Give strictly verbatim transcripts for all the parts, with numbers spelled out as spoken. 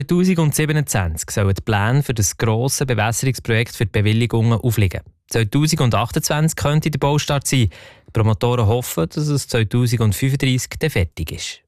zwanzig siebenundzwanzig sollen die Pläne für das grosse Bewässerungsprojekt für die Bewilligungen aufliegen. zwanzig achtundzwanzig könnte der Baustart sein. Die Promotoren hoffen, dass es zwanzig fünfunddreissig dann fertig ist.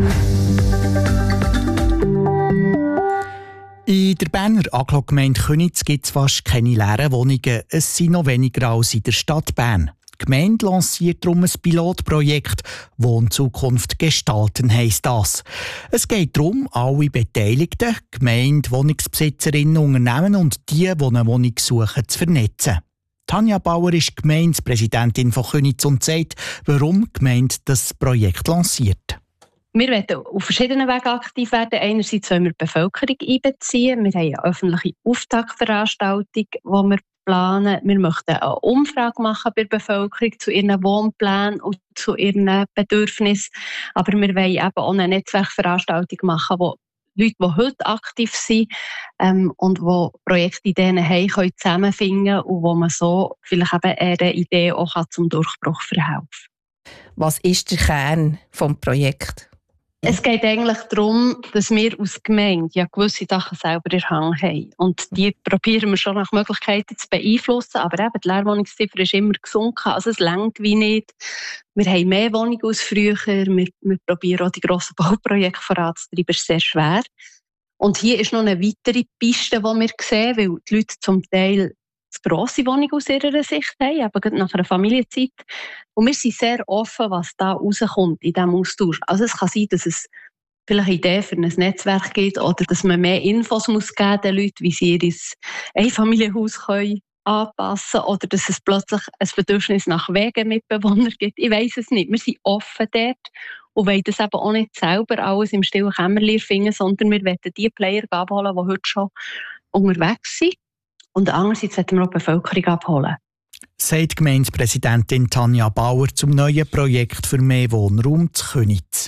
In der Berner Agglogemeinde Köniz gibt es fast keine leeren Wohnungen. Es sind noch weniger als in der Stadt Bern. Die Gemeinde lanciert darum ein Pilotprojekt «Wohnzukunft gestalten» heisst das. Es geht darum, alle Beteiligten, Gemeinde, Wohnungsbesitzerinnen, Unternehmen und die, die eine Wohnung suchen, zu vernetzen. Tanja Bauer ist Gemeindepräsidentin von Köniz und sagt, warum die Gemeinde das Projekt lanciert. Wir wollen auf verschiedenen Wegen aktiv werden. Einerseits wollen wir die Bevölkerung einbeziehen. Wir haben eine öffentliche Auftaktveranstaltung, die wir planen. Wir möchten eine Umfrage machen bei der Bevölkerung zu ihren Wohnplänen und zu ihren Bedürfnissen. Aber wir wollen eben auch eine Netzwerkveranstaltung machen, wo Leute, die heute aktiv sind ähm, und die Projektideen haben, können zusammenfinden und wo man so vielleicht eben eine Idee auch zum Durchbruch verhelfen kann. Was ist der Kern des Projekts? Es geht eigentlich darum, dass wir als Gemeinde ja gewisse Sachen selber in der Hand haben. Und die probieren wir schon nach Möglichkeiten zu beeinflussen. Aber eben, die Leerwohnungsziffer ist immer gesunken. Also es reicht wie nicht. Wir haben mehr Wohnungen als früher. Wir, wir probieren auch die grossen Bauprojekte voranzutreiben. Das ist sehr schwer. Und hier ist noch eine weitere Piste, die wir sehen, weil die Leute zum Teil eine grosse Wohnung aus ihrer Sicht haben, aber gerade nach einer Familienzeit. Und wir sind sehr offen, was da rauskommt in diesem Austausch. Also es kann sein, dass es vielleicht Ideen für ein Netzwerk gibt oder dass man mehr Infos muss geben den Leuten, wie sie ihr Einfamilienhaus können anpassen können oder dass es plötzlich ein Bedürfnis nach Wegemitbewohnern gibt. Ich weiss es nicht. Wir sind offen dort und wollen das eben auch nicht selber alles im stillen Kämmerlein finden, sondern wir wollen die Player abholen, die heute schon unterwegs sind. Und andererseits sollten wir auch die Bevölkerung abholen. Sagt Gemeindepräsidentin Tanja Bauer zum neuen Projekt für mehr Wohnraum zu Köniz.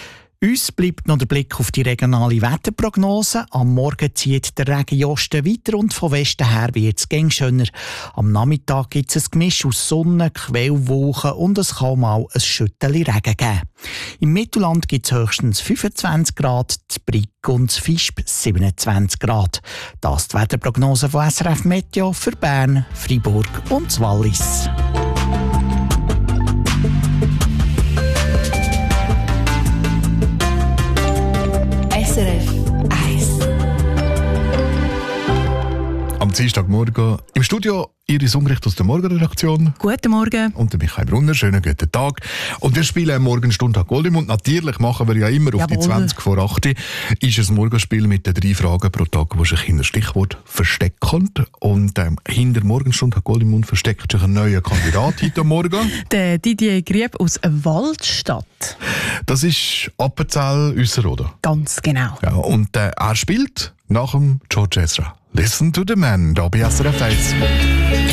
Uns bleibt noch der Blick auf die regionale Wetterprognose. Am Morgen zieht der Regen Osten weiter und von Westen her wird es gäng schöner. Am Nachmittag gibt es ein Gemisch aus Sonne, Quellwolken und es kann mal ein Schütteli Regen geben. Im Mittelland gibt es höchstens fünfundzwanzig Grad, die Brig und das Visp siebenundzwanzig Grad. Das ist die Wetterprognose von S R F Meteo für Bern, Freiburg und das Wallis. S R F eins. Am Dienstagmorgen im Studio Iris Ungericht aus der Morgenredaktion. Guten Morgen. Und der Michael Brunner. Schönen guten Tag. Und wir spielen morgen Stunde Goldim. Und natürlich machen wir ja immer auf Jawohl. Die zwanzig vor acht. Ist ein Morgenspiel mit den drei Fragen pro Tag, die sich hinter Stichwort verstecken. Und ähm, hinter Morgenstunde Goldim versteckt sich ein neuer Kandidat heute Morgen. Der Didier Grieb aus Waldstadt. Das ist Appenzell Üsseroder. Ganz genau. Ja, und äh, er spielt nach dem George Ezra. Listen to the man, da bei S R F eins.